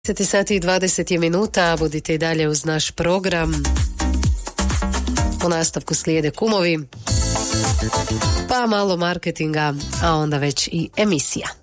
10 sati i 20 minuta, budite i dalje uz naš program. U nastavku slijede kumovi, pa malo marketinga, a onda već i emisija.